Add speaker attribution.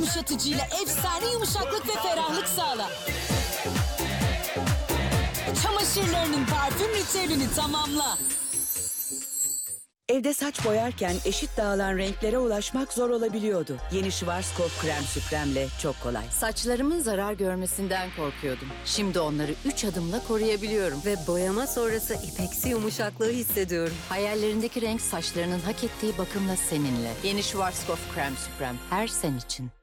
Speaker 1: Yumuşatıcıyla efsane yumuşaklık ve ferahlık sağla. Çamaşırlarının parfüm ritüelini tamamla.
Speaker 2: Evde saç boyarken eşit dağılan renklere ulaşmak zor olabiliyordu. Yeni Schwarzkopf krem süpremle çok kolay.
Speaker 3: Saçlarımın zarar görmesinden korkuyordum. Şimdi onları 3 adımla koruyabiliyorum.
Speaker 4: Ve boyama sonrası ipeksi yumuşaklığı hissediyorum.
Speaker 3: Hayallerindeki renk saçlarının hak ettiği bakımla seninle. Yeni Schwarzkopf krem süprem her sen için.